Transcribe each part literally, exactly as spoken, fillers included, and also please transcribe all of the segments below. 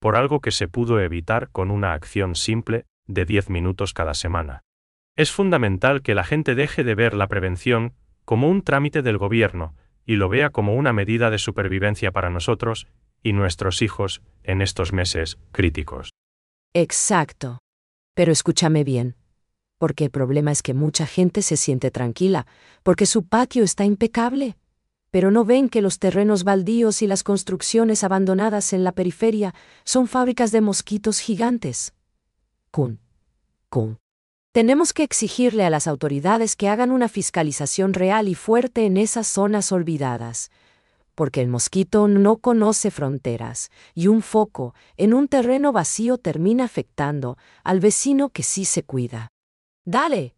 por algo que se pudo evitar con una acción simple de diez minutos cada semana. Es fundamental que la gente deje de ver la prevención como un trámite del gobierno y lo vea como una medida de supervivencia para nosotros y nuestros hijos en estos meses críticos. Exacto. Pero escúchame bien. Porque el problema es que mucha gente se siente tranquila, porque su patio está impecable. Pero no ven que los terrenos baldíos y las construcciones abandonadas en la periferia son fábricas de mosquitos gigantes. Kun. Kun. Tenemos que exigirle a las autoridades que hagan una fiscalización real y fuerte en esas zonas olvidadas. Porque el mosquito no conoce fronteras, y un foco en un terreno vacío termina afectando al vecino que sí se cuida. ¡Dale!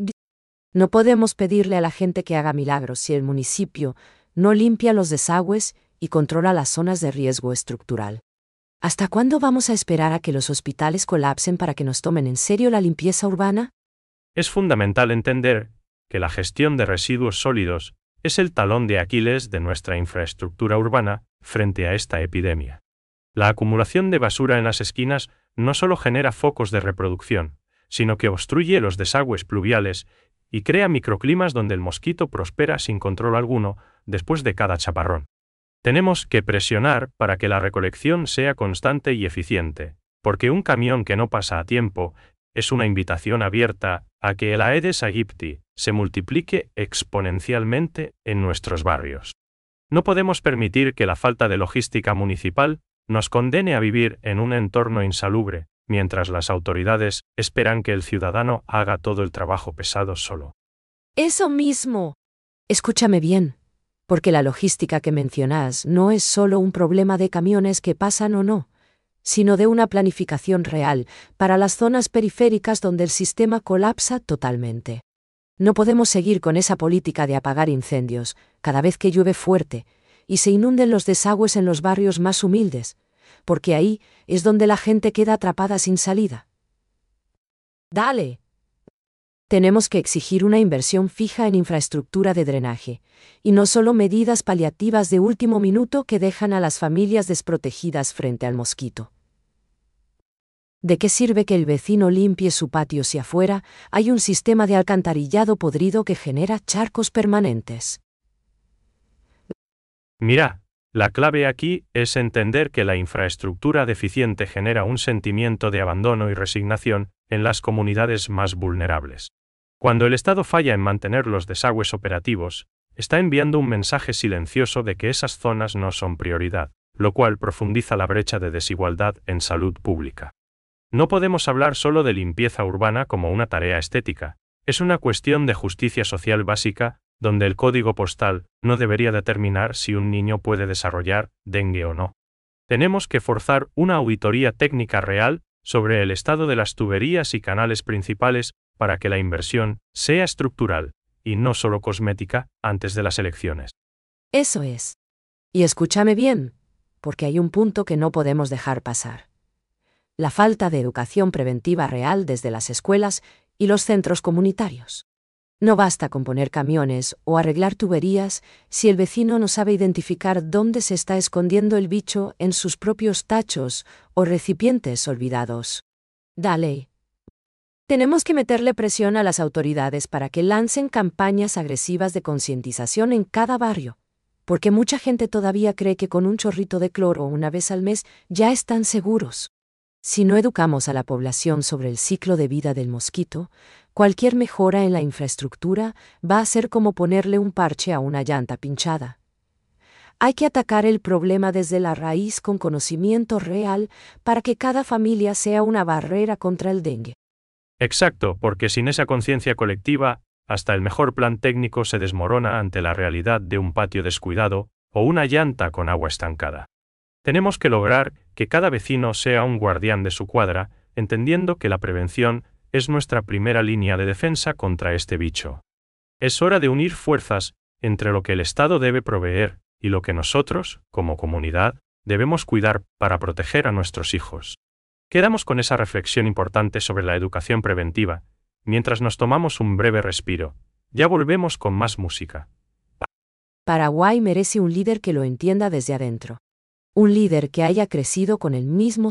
No podemos pedirle a la gente que haga milagros si el municipio no limpia los desagües y controla las zonas de riesgo estructural. ¿Hasta cuándo vamos a esperar a que los hospitales colapsen para que nos tomen en serio la limpieza urbana? Es fundamental entender que la gestión de residuos sólidos es el talón de Aquiles de nuestra infraestructura urbana frente a esta epidemia. La acumulación de basura en las esquinas no solo genera focos de reproducción, sino que obstruye los desagües pluviales y crea microclimas donde el mosquito prospera sin control alguno después de cada chaparrón. Tenemos que presionar para que la recolección sea constante y eficiente, porque un camión que no pasa a tiempo es una invitación abierta a que el Aedes aegypti se multiplique exponencialmente en nuestros barrios. No podemos permitir que la falta de logística municipal nos condene a vivir en un entorno insalubre, mientras las autoridades esperan que el ciudadano haga todo el trabajo pesado solo. Eso mismo. Escúchame bien. Porque la logística que mencionas no es solo un problema de camiones que pasan o no, sino de una planificación real para las zonas periféricas donde el sistema colapsa totalmente. No podemos seguir con esa política de apagar incendios cada vez que llueve fuerte y se inunden los desagües en los barrios más humildes, porque ahí es donde la gente queda atrapada sin salida. ¡Dale! Tenemos que exigir una inversión fija en infraestructura de drenaje, y no solo medidas paliativas de último minuto que dejan a las familias desprotegidas frente al mosquito. ¿De qué sirve que el vecino limpie su patio si afuera hay un sistema de alcantarillado podrido que genera charcos permanentes? Mira, la clave aquí es entender que la infraestructura deficiente genera un sentimiento de abandono y resignación en las comunidades más vulnerables. Cuando el Estado falla en mantener los desagües operativos, está enviando un mensaje silencioso de que esas zonas no son prioridad, lo cual profundiza la brecha de desigualdad en salud pública. No podemos hablar solo de limpieza urbana como una tarea estética, es una cuestión de justicia social básica, donde el código postal no debería determinar si un niño puede desarrollar dengue o no. Tenemos que forzar una auditoría técnica real sobre el estado de las tuberías y canales principales para que la inversión sea estructural y no solo cosmética antes de las elecciones. Eso es. Y escúchame bien, porque hay un punto que no podemos dejar pasar. La falta de educación preventiva real desde las escuelas y los centros comunitarios. No basta con poner camiones o arreglar tuberías si el vecino no sabe identificar dónde se está escondiendo el bicho en sus propios tachos o recipientes olvidados. Dale. Tenemos que meterle presión a las autoridades para que lancen campañas agresivas de concientización en cada barrio, porque mucha gente todavía cree que con un chorrito de cloro una vez al mes ya están seguros. Si no educamos a la población sobre el ciclo de vida del mosquito, cualquier mejora en la infraestructura va a ser como ponerle un parche a una llanta pinchada. Hay que atacar el problema desde la raíz con conocimiento real para que cada familia sea una barrera contra el dengue. Exacto, porque sin esa conciencia colectiva, hasta el mejor plan técnico se desmorona ante la realidad de un patio descuidado o una llanta con agua estancada. Tenemos que lograr que cada vecino sea un guardián de su cuadra, entendiendo que la prevención es nuestra primera línea de defensa contra este bicho. Es hora de unir fuerzas entre lo que el Estado debe proveer y lo que nosotros, como comunidad, debemos cuidar para proteger a nuestros hijos. Quedamos con esa reflexión importante sobre la educación preventiva, mientras nos tomamos un breve respiro. Ya volvemos con más música. Paraguay merece un líder que lo entienda desde adentro. Un líder que haya crecido con el mismo